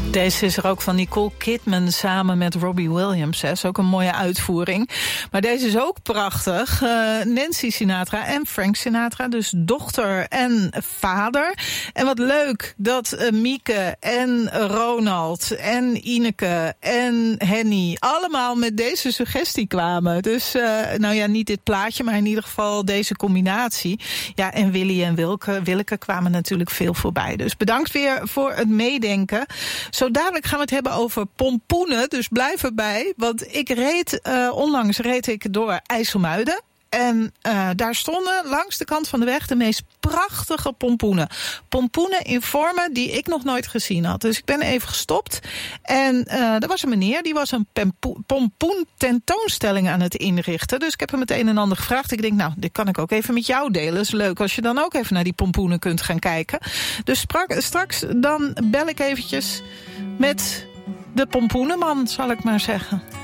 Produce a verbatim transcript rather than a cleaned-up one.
Deze is er ook van Nicole Kidman samen met Robbie Williams. Dat is ook een mooie uitvoering. Maar deze is ook prachtig. Uh, Nancy Sinatra en Frank Sinatra, dus dochter en vader. En wat leuk dat uh, Mieke en Ronald en Ineke en Henny allemaal met deze suggestie kwamen. Dus, uh, nou ja, niet dit plaatje, maar in ieder geval deze combinatie. Ja, en Willy en Wilke, Willeke kwamen natuurlijk veel voorbij. Dus bedankt weer voor het meedenken. Zo dadelijk gaan we het hebben over pompoenen, dus blijf erbij. Want ik reed, uh, onlangs reed ik door IJsselmuiden. En uh, daar stonden langs de kant van de weg de meest prachtige pompoenen. Pompoenen in vormen die ik nog nooit gezien had. Dus ik ben even gestopt. En uh, er was een meneer, die was een pompoen tentoonstelling aan het inrichten. Dus ik heb hem het een en ander gevraagd. Ik denk, nou, dit kan ik ook even met jou delen. Dat is leuk als je dan ook even naar die pompoenen kunt gaan kijken. Dus sprak, straks dan bel ik eventjes met de pompoenenman, zal ik maar zeggen.